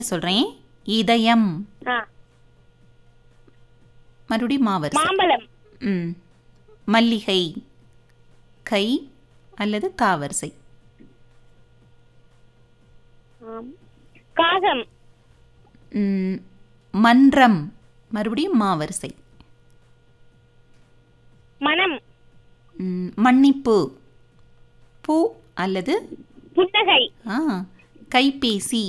சொல்றேன். இதயம். ஆ. மறுபடியும் மாவரிசை. மாம்பழம். ம். மல்லிகை. கை அல்லது காவரிசை. காகம். மன்றம். மறுபடியும் மாவரிசை. மனம். மன்னிப்பு. பூ அல்லது புன்னகை. கைபேசி.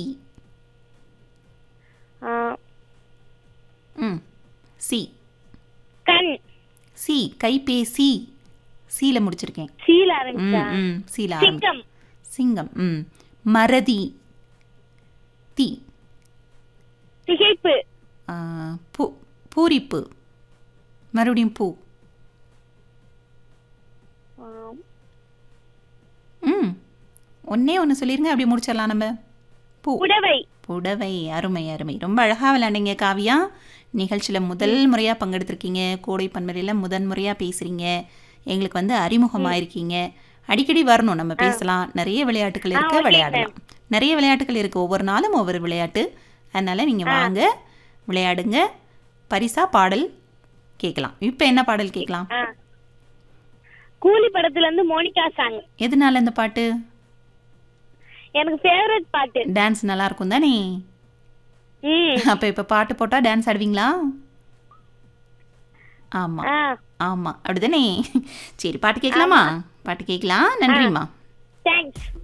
சி. கண். சி. கைபேசி. சீல முடிச்சிருக்கேன். சீல ஆரம்பிச்சா. சீல சிங்கம். சிங்கம். மறதி. தி. திகைப்பு. பூரிப்பு. மறுபடியும் பூ. ஒன்னே ஒன்று சொல்லிருங்க, அப்படியே முடிச்சிடலாம் நம்ம. பூ. புடவை. புடவை. அருமை அருமை. ரொம்ப அழகாக விளையாண்டீங்க காவியா. நிகழ்ச்சியில் முதல் முறையாக பங்கெடுத்திருக்கீங்க. கோடை பன்மறையில் முதன் முறையாக பேசுகிறீங்க. எங்களுக்கு வந்து அறிமுகமாயிருக்கீங்க. அடிக்கடி வரணும், நம்ம பேசலாம். நிறைய விளையாட்டுகள் இருக்க, விளையாடலாம். நிறைய விளையாட்டுகள் இருக்குது, ஒவ்வொரு நாளும் ஒவ்வொரு விளையாட்டு. அதனால் நீங்கள் வாங்க, விளையாடுங்க. பரிசா பாடல் கேட்கலாம். இப்போ என்ன பாடல் கேட்கலாம்? கூலி படத்துல இருந்து மோனிகா சாங். எதனால இந்த பாட்டு? எனக்கு ஃபேவரட் பாட்டு. டான்ஸ் நல்லா இருக்கும் தானே? அப்போ இப்போ பாட்டு போட்டால் டான்ஸ் ஆடுவீங்களா? ஆமாம் ஆமாம், அப்படிதானே? சரி, பாட்டு கேட்கலாமா? பாட்டு கேட்கலாம். நன்றிம்மா. தேங்க்ஸ்.